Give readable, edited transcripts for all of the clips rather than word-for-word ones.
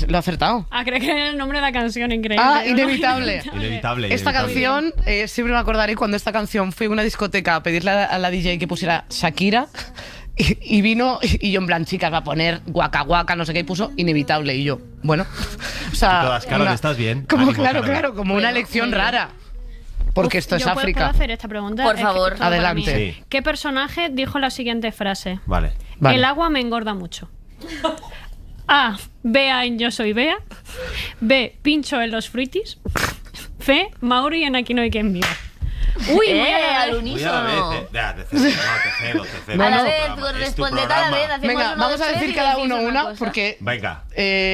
lo he acertado. Creo que era el nombre de la canción, increíble. Inevitable. Inevitable. Esta canción, siempre me acordaré cuando esta canción fui a una discoteca a pedirle a la DJ que pusiera Shakira. Y vino, y yo en plan, chicas, va a poner guaca guaca, no sé qué, y puso Inevitable. Y yo, bueno, o sea. Y todas, Carol, ¿estás bien? Como, Ánimo, claro, como una elección rara. Porque esto es África. ¿Puedo hacer esta pregunta? Por favor. Adelante. Sí. ¿Qué personaje dijo la siguiente frase? Vale. El agua me engorda mucho. A. Bea en Yo soy Bea. B. Pincho en los fruitis. C. Mauri en Aquí no hay quien viva. Uy, al unísono. Te cedo. A la vez, tú responde a la vez. Venga, vamos a decir cada uno una, porque. Venga.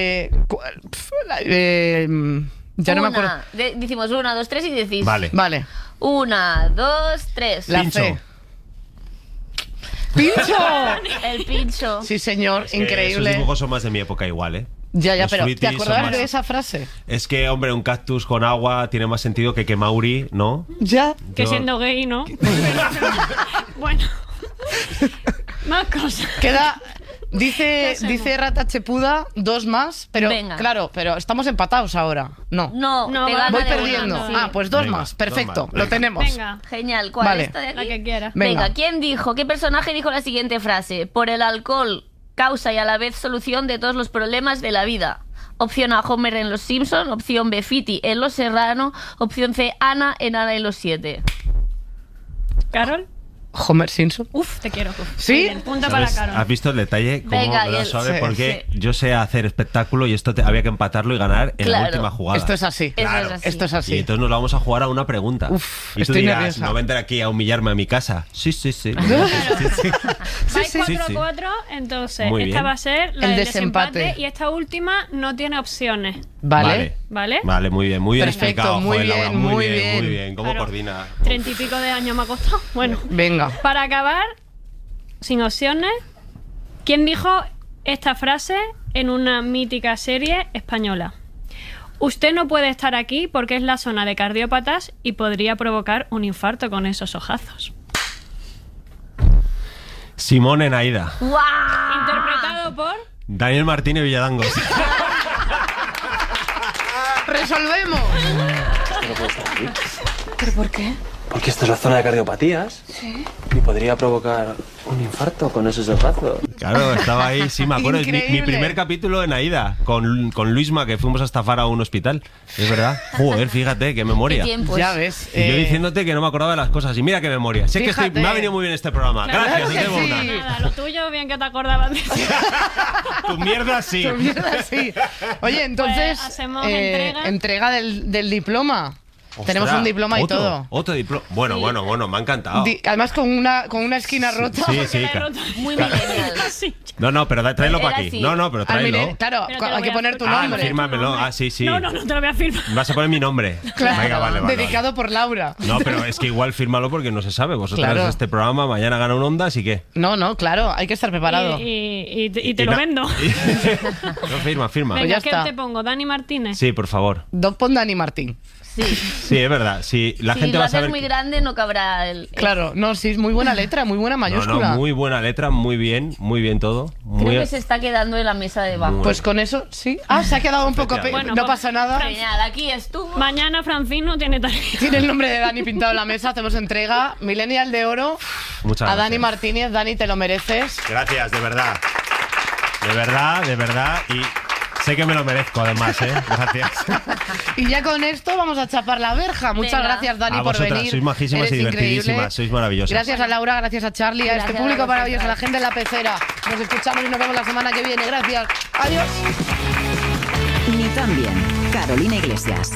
Ya no me acuerdo. Decimos 1, 2, 3 y decís. Vale. 1, 2, 3. La Pincho. C. ¡Pincho! El pincho. Sí, señor, increíble. Esos dibujos son más de mi época igual, ¿eh? Ya, Los pero ¿te fruitis son acordabas más- de esa frase? Es que, hombre, un cactus con agua tiene más sentido que Mauri, ¿no? Ya. Que Yo- siendo gay, ¿no? Bueno. Más cosas. Queda. ¿Qué hacemos? Dice Rata Chepuda 2 más, pero Venga. claro, pero estamos empatados ahora. No. No, No, te va- gana Voy de una, perdiendo. sí. Pues 2 Venga, más. Perfecto, 2 más, lo venga. tenemos. Venga, Genial. ¿Cuál? Vale. ¿Esta de aquí? la que quieras. Venga. ¿Qué personaje dijo la siguiente frase? Por el alcohol, causa y a la vez solución de todos los problemas de la vida. Opción A, Homer en Los Simpson. Opción B, Fiti en Los Serrano. Opción C, Ana en Ana y los 7. ¿Carol? Homer Simpson. Uf, te quiero. ¿Sí? Muy bien, punto para ¿Sabes? Carol. ¿Has visto el detalle? ¿Cómo Venga, me lo y el- sabe? Sí, Porque yo sé hacer espectáculo y esto había que empatarlo y ganar en la Claro. última jugada. Esto es así. Eso es así. Esto es Y así. entonces nos lo vamos a jugar a una pregunta. Uf, y tú estoy dirás, nerviosa. no vendré aquí a humillarme a mi casa. Sí. Vais sí, 4-4, entonces Muy esta bien. va a ser la El del desempate. desempate y esta última no tiene opciones, Vale. ¿vale? Vale, muy bien Perfecto, explicado. muy Joder, Laura, bien, muy muy bien. bien. Muy bien. ¿Cómo Claro. coordina? 30 y pico de años me ha costado. Bueno, Venga. para acabar, sin opciones, ¿quién dijo esta frase en una mítica serie española? Usted no puede estar aquí porque es la zona de cardiópatas y podría provocar un infarto con esos ojazos. Simón Enaida. ¡Guau! Interpretado por... Daniel Martínez Villadangos. ¡Resolvemos! No puede estar aquí. ¿Pero por qué? Porque esta es la zona de cardiopatías. Sí. Y podría provocar un infarto con esos ojazos. Claro, estaba ahí, sí, me acuerdo. Es mi Increíble. primer capítulo en Aida, con Luisma, que fuimos a estafar a un hospital. Es verdad. Joder, fíjate, qué memoria. ¿Qué tiempos? Ya ves. Y yo diciéndote que no me acordaba de las cosas. Y mira qué memoria. Sé que Fíjate. me ha venido muy bien este programa. Claro Gracias, que nos vemos sí. una. Nada, lo tuyo, bien que te acordabas de Tu mierda sí. Tu mierda, sí. Oye, entonces. Pues hacemos entrega. entrega del diploma. Tenemos Ostras, un diploma y otro, todo. Otro diploma. Bueno, me ha encantado. Además con una esquina rota. Sí, porque sí. la he roto. Muy millennial. Sí. No, pero tráelo Era para aquí. así. No, pero Ah, tráelo. mire, claro, Pero te lo hay que voy a poner tu firmar. nombre. fírmamelo. Ah, sí. No, te lo voy a firmar. Vas a poner mi nombre. Claro. Venga, vale. Dedicado por Laura. No, pero es que igual fírmalo porque no se sabe. Vosotras Claro. este programa mañana gana un Ondas y qué. No, claro, hay que estar preparado. Y te Y lo no- vendo. No, firma. Pues Venga, ya ¿qué está. te pongo? ¿Dani Martínez? Sí, por favor. Pon Dani Martín. Sí. Sí, es verdad. Sí, la Si gente lo va a haces saber. muy grande, no cabrá el... Claro, no, sí, es muy buena letra, muy buena mayúscula. Muy buena letra, muy bien todo. Creo que se está quedando en la mesa de abajo. Pues con eso, sí. Se ha quedado un poco... Efectivamente. no Bueno, pasa nada. Genial, aquí estuvo. Mañana Francine no tiene tarea. Tiene el nombre de Dani pintado en la mesa, hacemos entrega. Millennial de Oro Muchas a gracias. Dani Martínez. Dani, te lo mereces. Gracias, de verdad. De verdad. Y sé que me lo merezco, además, ¿eh? Gracias. Y ya con esto vamos a chapar la verja. Muchas Venga. gracias, Dani, A por vosotras, venir. sois majísimas y Eres divertidísimas, increíble. sois maravillosas. Gracias a Laura, gracias a Charlie, a este Gracias público a vosotras. maravilloso, a la gente en la pecera. Nos escuchamos y nos vemos la semana que viene. Gracias. Adiós. Ni tan bien. Carolina Iglesias.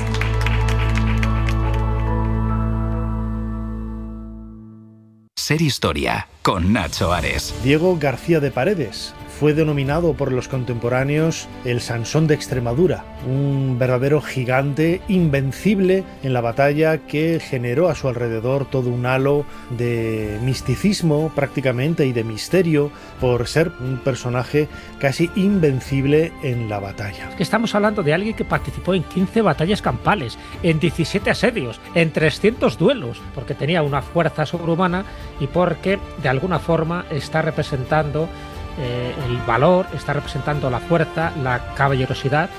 Ser Historia con Nacho Ares. Diego García de Paredes fue denominado por los contemporáneos el Sansón de Extremadura, un verdadero gigante invencible en la batalla que generó a su alrededor todo un halo de misticismo prácticamente y de misterio por ser un personaje casi invencible en la batalla. Estamos hablando de alguien que participó en 15 batallas campales, en 17 asedios, en 300 duelos, porque tenía una fuerza sobrehumana y porque de alguna forma está representando el valor, está representando la fuerza, la caballerosidad